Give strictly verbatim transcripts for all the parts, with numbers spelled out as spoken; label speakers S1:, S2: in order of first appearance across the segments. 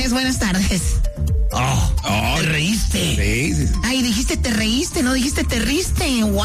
S1: tardes, buenas tardes.
S2: Oh, oh, ¿te reíste?
S3: Sí, sí, sí.
S1: Ay, dijiste te reíste, no dijiste te riste. ¡Wow!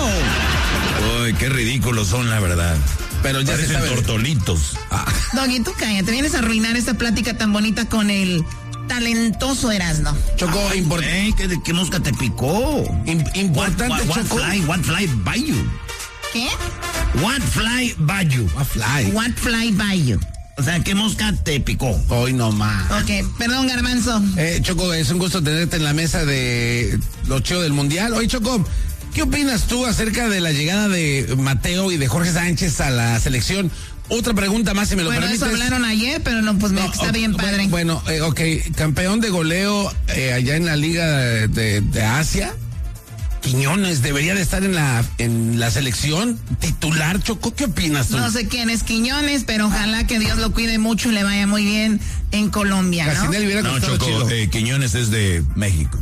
S2: Uy, qué ridículos son, la verdad.
S3: Pero ya
S2: parecen
S3: se sabe.
S2: tortolitos.
S3: Ah.
S1: Doggy, tú cállate, vienes a arruinar esta plática tan bonita con el talentoso Erasmo.
S3: Choco,
S2: Ay,
S3: import-
S2: ey, ¿qué, ¿qué mosca te picó?
S3: im- importante,
S2: what, what,
S3: Choco.
S2: what fly, what fly by you?
S1: ¿Qué?
S2: What fly by you?
S3: A fly.
S1: What fly by you?
S2: O sea, ¿qué mosca te picó?
S3: Hoy no más.
S1: Ok, perdón, Garbanzo.
S3: Eh, Choco, es un gusto tenerte en la mesa de los Cheo del Mundial. Oye, Choco, ¿qué opinas tú acerca de la llegada de Mateo y de Jorge Sánchez a la selección? Otra pregunta más, si me lo
S1: Bueno,
S3: permites.
S1: eso hablaron ayer, pero no, pues me,
S3: No,
S1: está
S3: ok,
S1: bien padre.
S3: Bueno, bueno, eh, ok, campeón de goleo eh, allá en la Liga de, de- de Asia. Quiñones debería de estar en la en la selección titular. Choco, ¿qué opinas tú?
S1: No sé quién es Quiñones, pero ojalá que Dios lo cuide mucho y le vaya muy bien en Colombia, ¿no?
S3: Casinelli hubiera
S2: No,
S3: costado
S2: Choco,
S3: chido.
S2: eh, Quiñones es de México.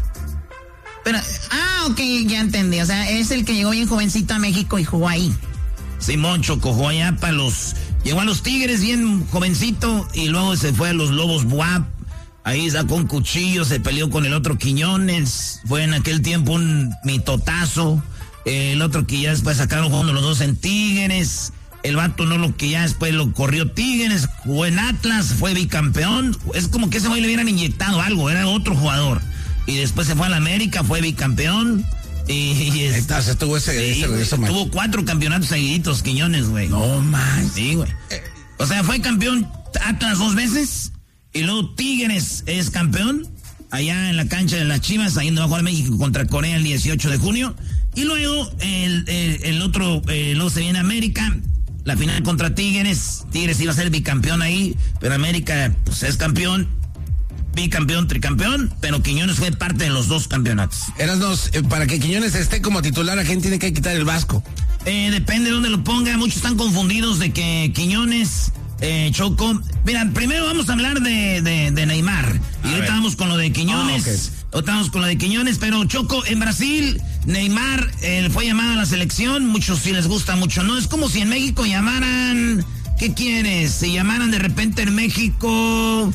S1: Pero, ah, ok, ya entendí. O sea, es el que llegó bien jovencito a México y jugó ahí.
S2: Simón Choco jugó allá para los... Llegó a los Tigres bien jovencito y luego se fue a los Lobos Buap. Ahí sacó un cuchillo, se peleó con el otro Quiñones. Fue en aquel tiempo un mitotazo. El otro que ya después sacaron jugando los dos en Tigres. El vato no lo que ya después lo corrió Tigres. Jugó en Atlas, fue bicampeón. Es como que ese güey le hubieran inyectado algo, era otro jugador. Y después se fue a la América, fue bicampeón. Y, y es-
S3: Entonces tuvo ese,
S2: sí,
S3: ese,
S2: güey,
S3: ese match.
S2: tuvo cuatro campeonatos seguiditos, Quiñones, güey.
S3: No más.
S2: Sí, güey. O sea, fue campeón Atlas dos veces y luego Tigres es campeón allá en la cancha de las Chivas, ahí donde va a jugar México contra Corea el dieciocho de junio. Y luego el, el, el otro, eh, luego se viene América, la final contra Tigres. Tigres iba a ser bicampeón ahí, pero América pues es campeón, bicampeón, tricampeón, pero Quiñones fue parte de los dos campeonatos.
S3: Erasnos, eh, para que Quiñones esté como titular, ¿a quién tiene que quitar el Vasco?
S2: Eh, depende de dónde lo ponga. Muchos están confundidos de que Quiñones, eh, Choco. Mira, primero vamos a hablar de, de, de Neymar. Y
S3: A
S2: ahorita
S3: ver.
S2: vamos con lo de Quiñones.
S3: Ah, ok.
S2: Ahorita vamos con lo de Quiñones. Pero Choco, en Brasil, Neymar eh, fue llamado a la selección. Muchos sí les gusta mucho. No es como si en México llamaran. ¿Qué quieres? Si llamaran de repente en México.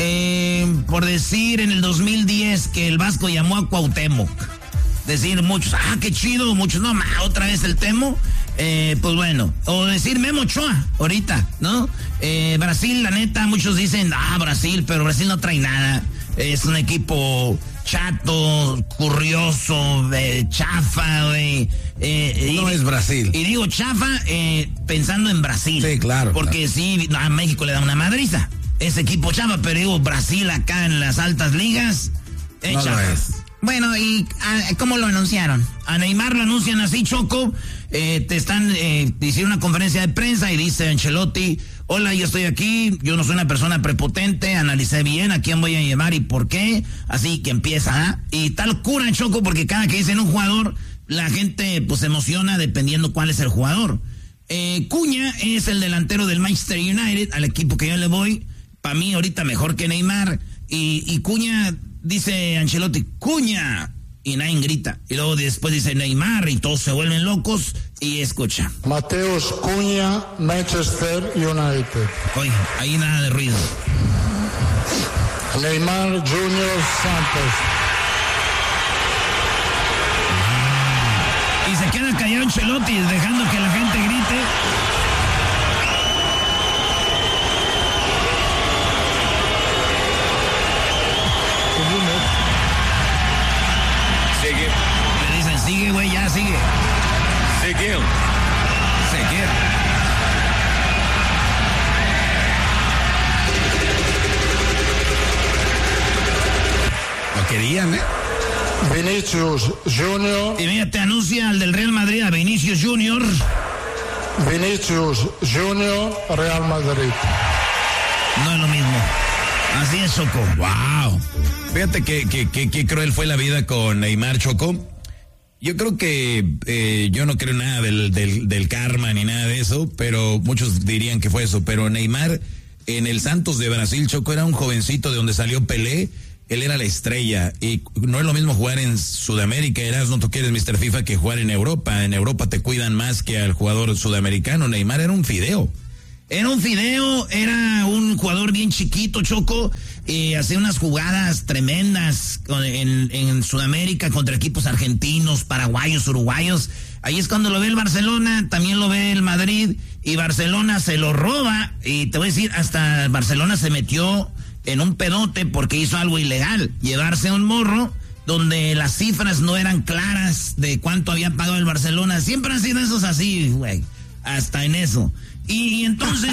S2: Eh, por decir en el dos mil diez que el Vasco llamó a Cuauhtémoc. Decir muchos, ah, qué chido, muchos, no, ma, otra vez el Temo, eh, pues bueno, o decir Memo Ochoa, ahorita, ¿no? Eh, Brasil, la neta, muchos dicen, ah, Brasil, pero Brasil no trae nada, es un equipo chato, curioso, eh, chafa, güey. Eh,
S3: No
S2: y-
S3: es Brasil.
S2: Y digo chafa eh, pensando en Brasil.
S3: Sí, claro,
S2: Porque
S3: claro.
S2: sí, a México le da una madriza, ese equipo chafa, pero digo, Brasil acá en las altas ligas, eh,
S3: No lo
S2: chafa.
S3: es.
S1: Bueno, ¿y ah, cómo lo anunciaron?
S2: A Neymar lo anuncian así, Choco. Eh, te están, eh, hicieron una conferencia de prensa y dice Ancelotti, hola, yo estoy aquí, yo no soy una persona prepotente, analicé bien a quién voy a llevar y por qué, así que empieza, ¿ah? Y tal cura, Choco, porque cada que dicen un jugador, la gente pues se emociona dependiendo cuál es el jugador. Eh, Cuña es el delantero del Manchester United, al equipo que yo le voy, para mí ahorita mejor que Neymar, y, y Cuña, dice Ancelotti, Cuña, y nadie grita. Y luego después dice Neymar y todos se vuelven locos y escucha.
S4: Mateus Cunha, Manchester United.
S2: Oye, ahí nada de ruido.
S4: Neymar Junior Santos.
S2: Y se queda callado Ancelotti dejando que la gente grite.
S5: Sigue,
S2: Le dicen, sigue, güey, ya sigue.
S5: sigue.
S2: Sigue.
S3: Lo querían, ¿eh?
S4: Vinicius Junior.
S2: Y mira, te anuncia al del Real Madrid, a Vinicius Junior.
S4: Vinicius Junior, Real Madrid.
S2: No es lo mismo. Así es, Choco.
S3: Wow.
S2: Fíjate que, que, que, que cruel fue la vida con Neymar, Choco. Yo creo que eh, yo no creo nada del, del, del karma ni nada de eso, pero muchos dirían que fue eso. Pero Neymar en el Santos de Brasil, Choco, era un jovencito de donde salió Pelé. Él era la estrella y no es lo mismo jugar en Sudamérica, eras no tú quieres mister FIFA, que jugar en Europa. En Europa te cuidan más que al jugador sudamericano. Neymar era un fideo. Era un fideo, era un jugador bien chiquito, Choco, eh, hacía unas jugadas tremendas en, en Sudamérica contra equipos argentinos, paraguayos, uruguayos. Ahí es cuando lo ve el Barcelona, también lo ve el Madrid, y Barcelona se lo roba, y te voy a decir, hasta Barcelona se metió en un pedote porque hizo algo ilegal, llevarse a un morro donde las cifras no eran claras de cuánto había pagado el Barcelona. Siempre han sido esos así, güey, hasta en eso. Y, y entonces...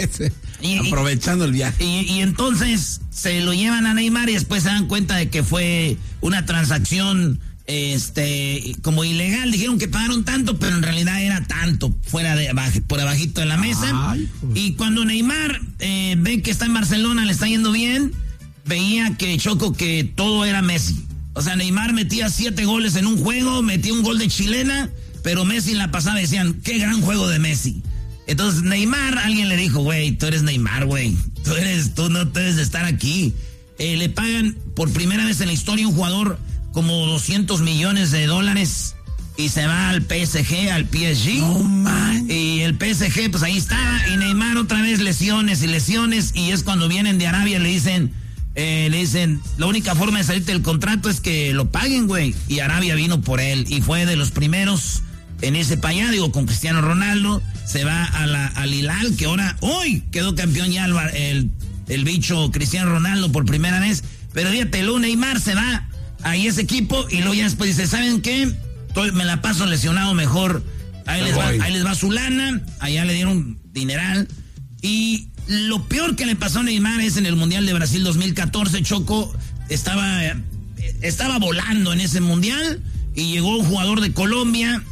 S2: y,
S3: Aprovechando el viaje.
S2: Y, y entonces se lo llevan a Neymar y después se dan cuenta de que fue una transacción este como ilegal. Dijeron que pagaron tanto, pero en realidad era tanto, fuera de por abajito de la mesa. Ay, pues. Y cuando Neymar eh, ve que está en Barcelona, le está yendo bien, veía que Choco que todo era Messi. O sea, Neymar metía siete goles en un juego, metía un gol de chilena, pero Messi en la pasada decían, qué gran juego de Messi. Entonces Neymar, alguien le dijo, güey, tú eres Neymar, güey, tú eres, tú no debes de estar aquí. Eh, le pagan por primera vez en la historia un jugador como doscientos millones de dólares y se va al P S G, al P S G.
S3: No, man.
S2: Y el P S G, pues ahí está, y Neymar otra vez lesiones y lesiones, y es cuando vienen de Arabia, le dicen... Eh, le dicen, la única forma de salirte del contrato es que lo paguen, güey. Y Arabia vino por él y fue de los primeros en ese para allá, digo, con Cristiano Ronaldo. Se va a la, al Hilal, que ahora, hoy quedó campeón ya el, el, el bicho Cristiano Ronaldo por primera vez. Pero fíjate, luego Neymar se va ahí ese equipo y luego ya después dice, ¿saben qué? Estoy, me la paso lesionado mejor. Ahí les, va, ahí les va su lana, allá le dieron dineral. Y lo peor que le pasó a Neymar es en el Mundial de Brasil dos mil catorce, Choco, estaba, estaba volando en ese Mundial y llegó un jugador de Colombia,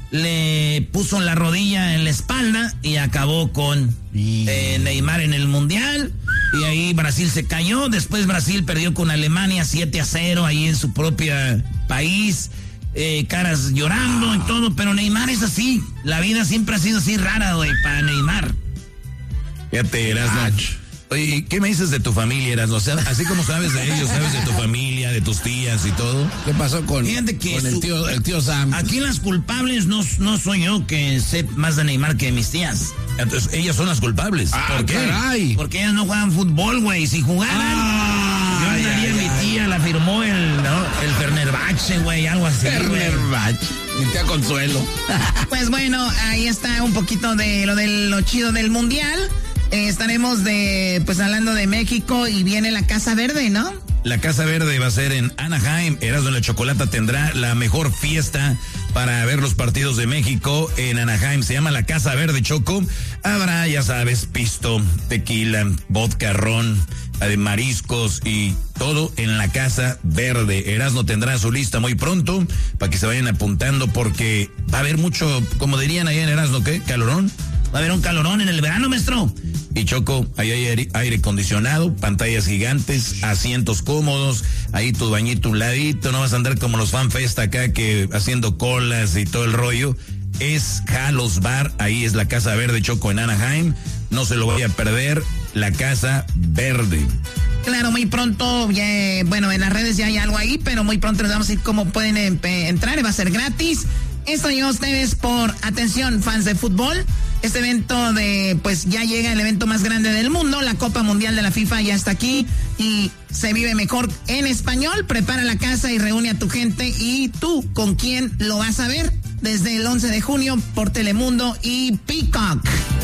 S2: le puso la rodilla en la espalda y acabó con eh, Neymar en el Mundial, y ahí Brasil se cayó. Después Brasil perdió con Alemania siete a cero ahí en su propio país, eh, caras llorando y todo, pero Neymar es así, la vida siempre ha sido así rara, güey, para Neymar.
S5: Fíjate, Erasmo. Oye, ¿qué me dices de tu familia, Erasmo? O sea, así como sabes de ellos, sabes de tu familia, de tus tías y todo.
S3: ¿Qué pasó con,
S2: Fíjate que
S3: con
S2: su,
S3: el, tío, el tío Sam?
S2: Aquí las culpables no, no soy yo, que sé más de Neymar que mis tías.
S5: Entonces, ellas son las culpables.
S3: Ah,
S5: ¿por qué?
S3: Caray.
S2: Porque ellas no juegan fútbol, güey. Si jugaran, ah, yo andaría, mi tía la firmó el, ¿no? el Fenerbahce, güey, algo así.
S3: Fenerbahce. Mi tía Consuelo.
S1: Pues bueno, ahí está un poquito de lo de lo chido del Mundial. Eh, estaremos de, pues hablando de México y viene la Casa Verde, ¿no?
S5: La Casa Verde va a ser en Anaheim. Erasmo la Chocolata tendrá la mejor fiesta para ver los partidos de México en Anaheim. Se llama la Casa Verde, Choco. Habrá, ya sabes, pisto, tequila, vodka, ron, de mariscos y todo en la Casa Verde. Erasmo tendrá su lista muy pronto para que se vayan apuntando porque va a haber mucho, como dirían ahí en Erasmo, ¿qué? ¿Calorón?
S2: Va a haber un calorón en el verano, maestro.
S5: Y Choco, ahí hay aire, aire acondicionado, pantallas gigantes, asientos cómodos, ahí tu bañito un ladito, no vas a andar como los FanFest acá que haciendo colas y todo el rollo. Es Halos Bar, ahí es la Casa Verde, Choco, en Anaheim. No se lo vaya a perder, la Casa Verde.
S1: Claro, muy pronto, ya, bueno, en las redes ya hay algo ahí, pero muy pronto les vamos a decir cómo pueden eh, entrar, va a ser gratis. Esto llegó a ustedes por, atención, fans de fútbol. Este evento de, pues ya llega el evento más grande del mundo, la Copa Mundial de la FIFA ya está aquí y se vive mejor en español. Prepara la casa y reúne a tu gente, y tú, ¿con quién lo vas a ver? Desde el once de junio por Telemundo y Peacock.